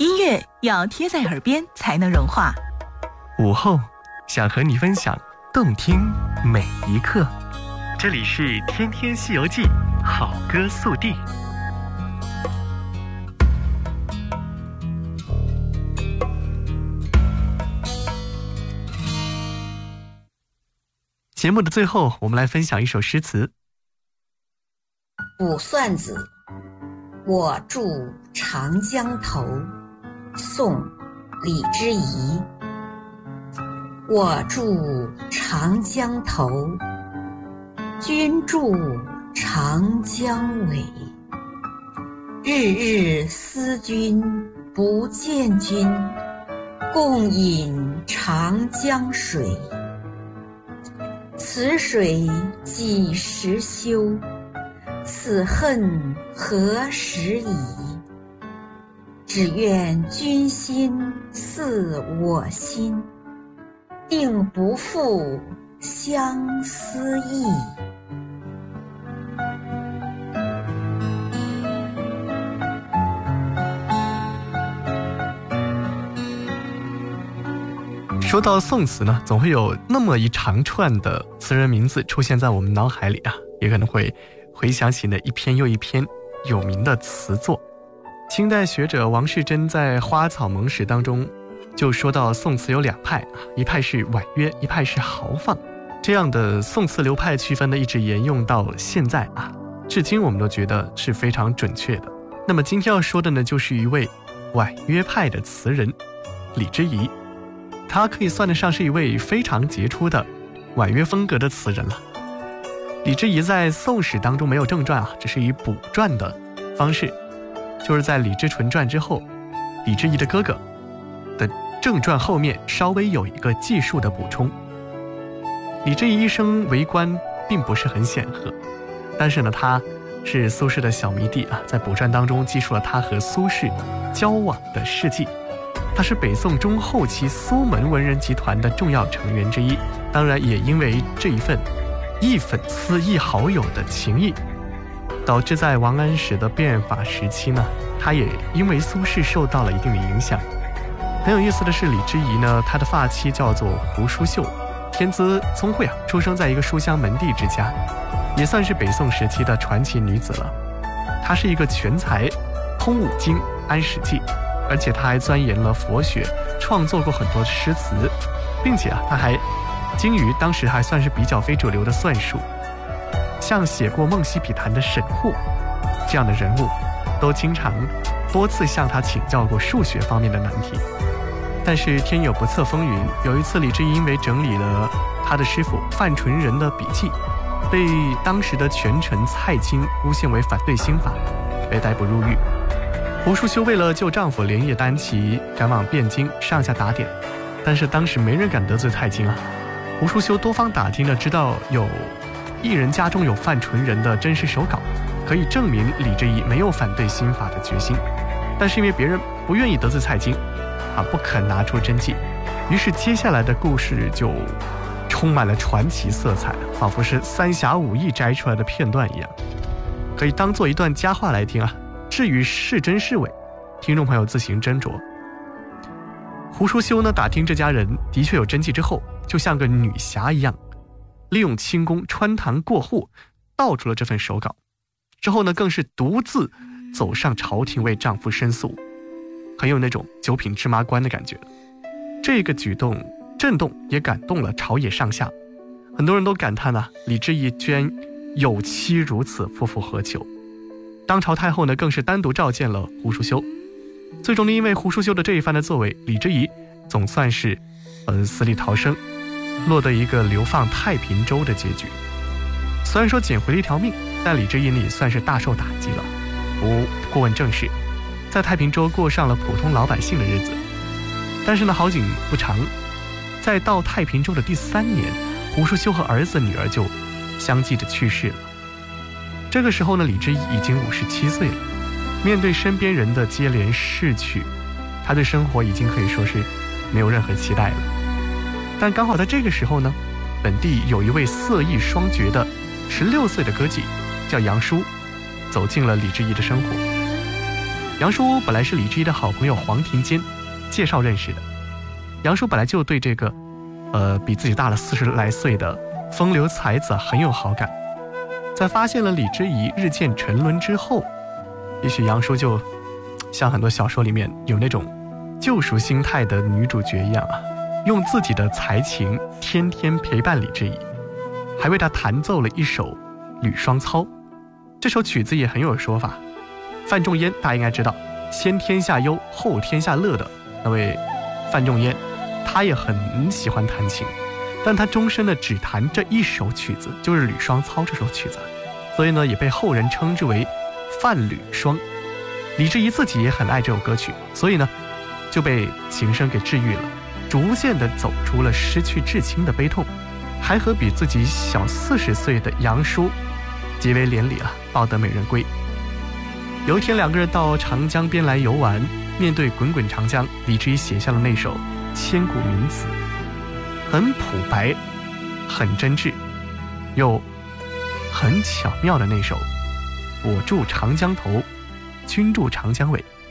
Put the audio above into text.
音乐要贴在耳边才能融化。 午后，想和你分享动听每一刻。这里是《天天西游记》好歌速递。节目的最后，我们来分享一首诗词。 卜算子，我住长江头，宋·李之仪。我住长江头，君住长江尾。日日思君不见君，共饮长江水。此水几时休？此恨何时已？只愿君心似我心，定不负相思意。 说到宋词呢，总会有那么一长串的词人名字出现在我们脑海里啊，也可能会回想起那一篇又一篇有名的词作。清代学者王世贞在《花草盟史》当中就说到宋词有两派，一派是婉约，一派是豪放。这样的宋词流派区分呢，一直沿用到现在啊，至今我们都觉得是非常准确的。那么今天要说的呢，就是一位婉约派的词人李之仪。他可以算得上是一位非常杰出的婉约风格的词人了。李之仪在宋史当中没有正传啊，只是以补传的方式，就是在李之纯传之后，李之仪的哥哥的正传后面稍微有一个记述的补充。李之仪一生为官并不是很显赫，但是呢，他是苏轼的小迷弟啊，在补传当中记述了他和苏轼交往的事迹。他是北宋中后期苏门文人集团的重要成员之一，当然也因为这一份亦粉丝亦好友的情谊，导致在王安石的变法时期呢，他也因为苏轼受到了一定的影响。很有意思的是，李之仪呢，他的发妻叫做胡舒秀，天资聪慧啊，出生在一个书香门第之家，也算是北宋时期的传奇女子了。她是一个全才，通五经，谙史记，而且他还钻研了佛学，创作过很多诗词，并且他还精于当时还算是比较非主流的算术。像写过《梦溪笔谈》的沈括这样的人物，都经常多次向他请教过数学方面的难题。但是天有不测风云，有一次李之仪因为整理了他的师傅范纯仁的笔记，被当时的权臣蔡京诬陷为反对新法，被逮捕入狱。胡舒修为了救丈夫，连夜单骑赶往汴京，上下打点，但是当时没人敢得罪蔡京啊。胡舒修多方打听了，知道有一人家中有范纯仁的真实手稿，可以证明李之仪没有反对新法的决心。但是因为别人不愿意得罪蔡京啊，不肯拿出真迹，于是接下来的故事就充满了传奇色彩，仿佛是三侠五义摘出来的片段一样，可以当做一段佳话来听啊。至于是真是伪，听众朋友自行斟酌。胡舒修呢，打听这家人的确有真迹之后，就像个女侠一样，利用轻功穿堂过户，盗出了这份手稿。之后呢，更是独自走上朝廷为丈夫申诉，很有那种九品芝麻官的感觉。这个举动震动也感动了朝野上下，很多人都感叹啊，李之仪居然有妻如此，夫复何求。当朝太后呢，更是单独召见了胡舒修。最终呢，因为胡舒修的这一番的作为，李之仪总算是死里逃生，落得一个流放太平州的结局。虽然说捡回了一条命，但李之仪也算是大受打击了，不过问政事，在太平州过上了普通老百姓的日子。但是呢，好景不长，在到太平州的第3年，胡舒修和儿子女儿就相继的去世了。这个时候呢，李之仪已经57岁了，面对身边人的接连逝去，他对生活已经可以说是没有任何期待了。但刚好在这个时候呢，本地有一位色艺双绝的16岁的歌妓叫杨舒，走进了李之仪的生活。 杨叔本来是李之仪的好朋友黄庭坚介绍认识的。杨叔本来就对这个比自己大了40来岁的风流才子很有好感，在发现了李之仪日渐沉沦之后，也许杨叔就像很多小说里面有那种救赎心态的女主角一样啊，用自己的才情天天陪伴李之仪，还为她弹奏了一首《吕双操》。这首曲子也很有说法，范仲淹大家应该知道，先天下忧后天下乐的那位范仲淹，他也很喜欢弹琴，但他终身的只弹这一首曲子，就是《吕双操》这首曲子，所以呢也被后人称之为范吕双。李之仪自己也很爱这首歌曲，所以呢就被琴声给治愈了，逐渐的走出了失去至亲的悲痛，还和比自己小40岁的杨叔结为连理啊，抱得美人归。有一天两个人到长江边来游玩，面对滚滚长江，李之仪写下了那首千古名词，很朴白很真挚又很巧妙的那首我住长江头，君住长江尾。